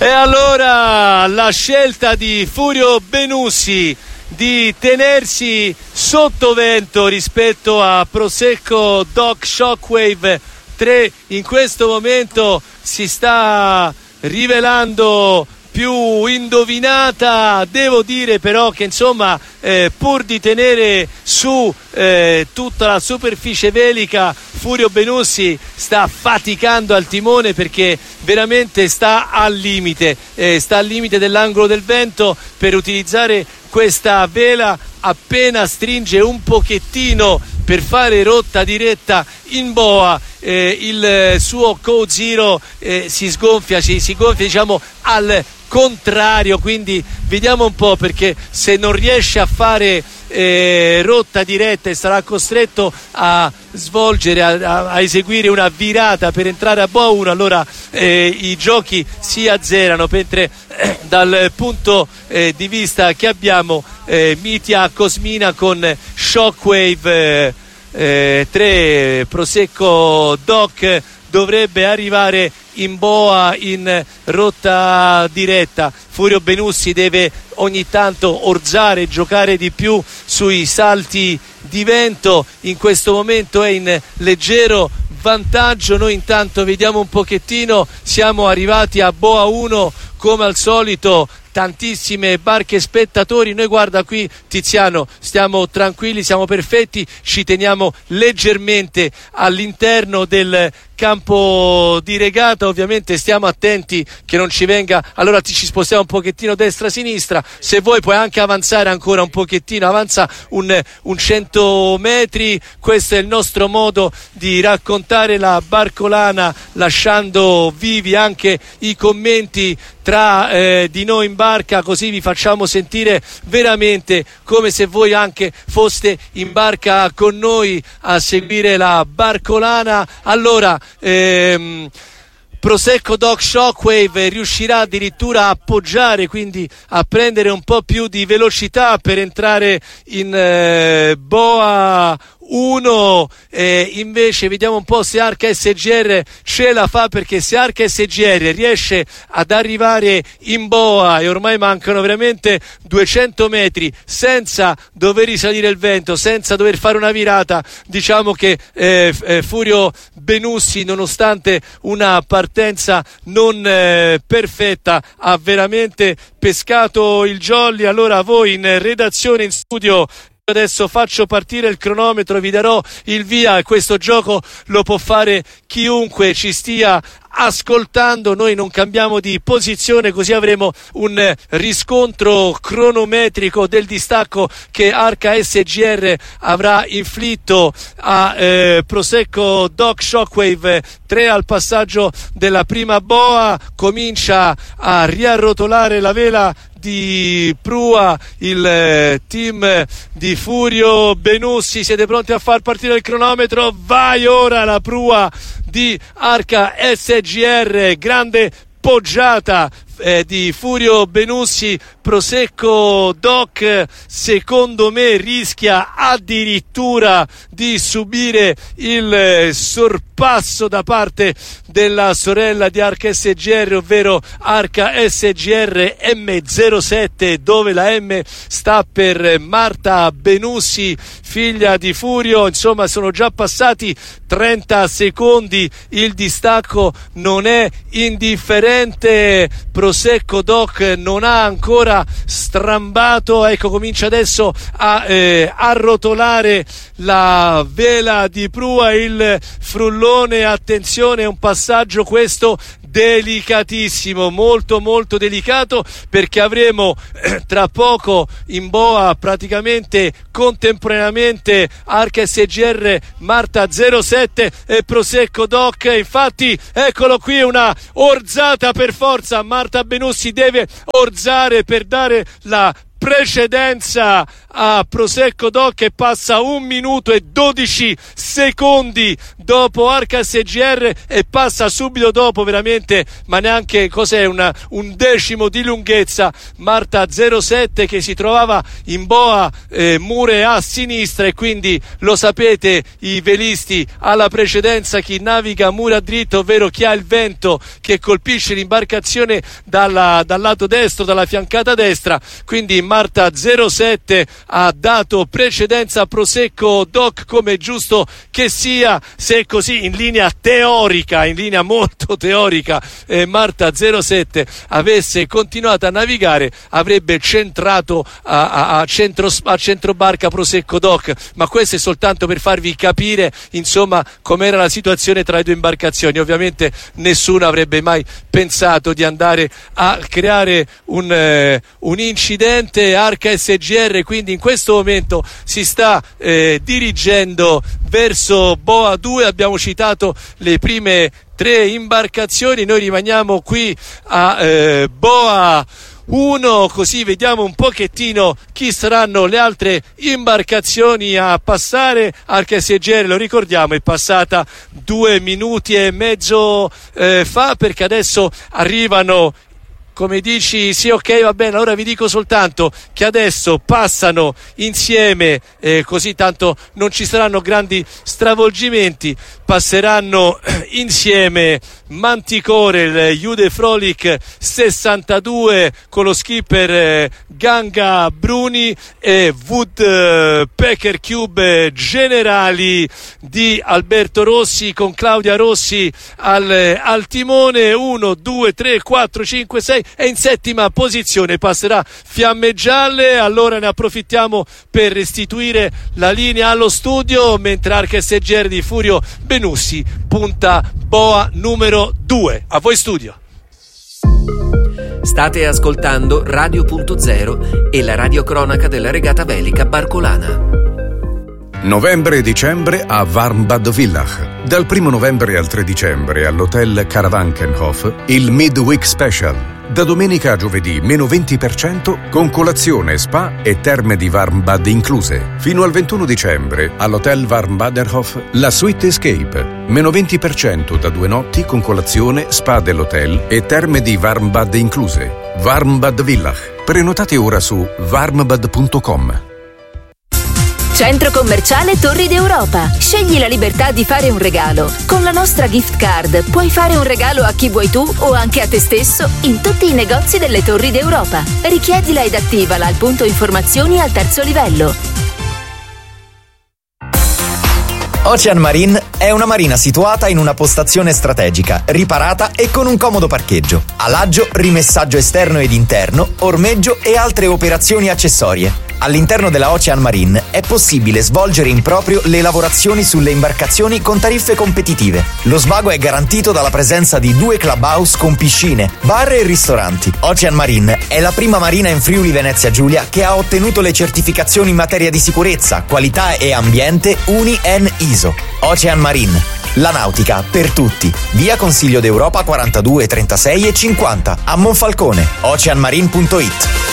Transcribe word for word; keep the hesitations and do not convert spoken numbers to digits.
E allora la scelta di Furio Benussi di tenersi sotto vento rispetto a Prosecco Doc Shockwave tre in questo momento si sta rivelando più indovinata. Devo dire però che insomma eh, pur di tenere su eh, tutta la superficie velica, Furio Benussi sta faticando al timone perché veramente sta al limite, eh, sta al limite dell'angolo del vento per utilizzare questa vela. Appena stringe un pochettino per fare rotta diretta in boa, eh, il suo Co Zero eh, si sgonfia, si, si gonfia diciamo al contrario, quindi vediamo un po', perché se non riesce a fare eh, rotta diretta e sarà costretto a svolgere, a, a eseguire una virata per entrare a boa uno, allora eh, i giochi si azzerano, mentre eh, dal punto eh, di vista che abbiamo eh, Mitja Kosmina con Shockwave eh, tre, Prosecco Doc dovrebbe arrivare in boa in rotta diretta. Furio Benussi deve ogni tanto orzare, giocare di più sui salti di vento. In questo momento è in leggero vantaggio. Noi intanto vediamo un pochettino, siamo arrivati a boa uno come al solito, tantissime barche spettatori. Noi, guarda qui Tiziano, stiamo tranquilli, siamo perfetti, ci teniamo leggermente all'interno del campo di regata, ovviamente stiamo attenti che non ci venga, allora ci spostiamo un pochettino destra-sinistra, se vuoi puoi anche avanzare ancora un pochettino, avanza un, un cento metri. Questo è il nostro modo di raccontare la barcolana, lasciando vivi anche i commenti tra eh, di noi in barca, così vi facciamo sentire veramente come se voi anche foste in barca con noi a seguire la barcolana. Allora ehm, Prosecco Doc Shockwave riuscirà addirittura a appoggiare, quindi a prendere un po' più di velocità per entrare in eh, boa uno. Eh, invece vediamo un po' se Arca S G R ce la fa, perché se Arca S G R riesce ad arrivare in boa, e ormai mancano veramente duecento metri senza dover risalire il vento, senza dover fare una virata, diciamo che eh, eh, Furio Benussi, nonostante una partenza non eh, perfetta, ha veramente pescato il jolly. Allora voi in redazione, in studio, adesso faccio partire il cronometro, vi darò il via, e questo gioco lo può fare chiunque ci stia ascoltando. Noi non cambiamo di posizione, così avremo un riscontro cronometrico del distacco che Arca S G R avrà inflitto a eh, Prosecco Doc Shockwave tre al passaggio della prima boa. Comincia a riarrotolare la vela di prua il eh, team di Furio Benussi. Siete pronti a far partire il cronometro? Vai ora la prua di Arca S G R, grande poggiata eh, di Furio Benussi. Prosecco Doc secondo me rischia addirittura di subire il sorpasso da parte della sorella di Arca S G R, ovvero Arca S G R M zero sette, dove la M sta per Marta Benussi, figlia di Furio. Insomma, sono già passati trenta secondi, il distacco non è indifferente. Prosecco Doc non ha ancora strambato, ecco, comincia adesso a eh, arrotolare la vela di prua, il frullone. Attenzione, è un passaggio questo delicatissimo, molto molto delicato, perché avremo eh, tra poco in boa praticamente contemporaneamente Arca S G R Marta zero sette e Prosecco Doc. Infatti eccolo qui, una orzata per forza, Marta Benussi deve orzare per dare la precedenza a Prosecco Doc e passa un minuto e dodici secondi dopo Arca S G R e passa subito dopo, veramente, ma neanche cos'è, una, un decimo di lunghezza, Marta zero sette, che si trovava in boa eh, Mure a sinistra, e quindi lo sapete, i velisti alla precedenza, chi naviga Mure a dritto, ovvero chi ha il vento che colpisce l'imbarcazione dalla, dal lato destro, dalla fiancata destra. Quindi Marta zero sette ha dato precedenza a Prosecco Doc, come è giusto che sia, se è così in linea teorica, in linea molto teorica, eh, Marta zero sette avesse continuato a navigare, avrebbe centrato a, a, a, centro, a centrobarca Prosecco Doc, ma questo è soltanto per farvi capire insomma com'era la situazione tra le due imbarcazioni. Ovviamente nessuno avrebbe mai pensato di andare a creare un, eh, un incidente. Arca S G R quindi in questo momento si sta eh, dirigendo verso Boa due. Abbiamo citato le prime tre imbarcazioni, noi rimaniamo qui a eh, Boa uno, così vediamo un pochettino chi saranno le altre imbarcazioni a passare. Arca S G R, lo ricordiamo, è passata due minuti e mezzo eh, fa, perché adesso arrivano, come dici, sì, ok, va bene, allora vi dico soltanto che adesso passano insieme, eh, così tanto non ci saranno grandi stravolgimenti, passeranno insieme Manticore, il Jude Frolic sessantadue con lo skipper eh, Ganga Bruni, e Woodpecker Cube Generali di Alberto Rossi con Claudia Rossi al, al timone. Uno, due, tre, quattro, cinque, sei, e in settima posizione passerà Fiamme Gialle. Allora ne approfittiamo per restituire la linea allo studio, mentre Arca S G R di Furio Benussi punta boa numero due. A voi studio. State ascoltando Radio Punto Zero e la radiocronaca della regata velica barcolana. Novembre e dicembre a Warmbad Villach. Dal primo novembre al tre dicembre all'hotel Karawankenhof il Midweek Special. Da domenica a giovedì meno venti per cento con colazione, spa e terme di Warmbad incluse. Fino al ventuno dicembre all'hotel Warmbaderhof la Suite Escape. Meno venti per cento da due notti con colazione, spa dell'hotel e terme di Warmbad incluse. Warmbad Villach. Prenotate ora su warmbad punto com. Centro commerciale Torri d'Europa. Scegli la libertà di fare un regalo. Con la nostra gift card puoi fare un regalo a chi vuoi tu o anche a te stesso in tutti i negozi delle Torri d'Europa. Richiedila ed attivala al punto informazioni al terzo livello. Ocean Marine è una marina situata in una postazione strategica, riparata e con un comodo parcheggio. Alaggio, rimessaggio esterno ed interno, ormeggio e altre operazioni accessorie. All'interno della Ocean Marine è possibile svolgere in proprio le lavorazioni sulle imbarcazioni con tariffe competitive. Lo svago è garantito dalla presenza di due clubhouse con piscine, bar e ristoranti. Ocean Marine è la prima marina in Friuli Venezia Giulia che ha ottenuto le certificazioni in materia di sicurezza, qualità e ambiente Uni-N I S O. Ocean Marine, la nautica per tutti. Via Consiglio d'Europa quarantadue, trentasei e cinquanta a Monfalcone. ocean marine punto it.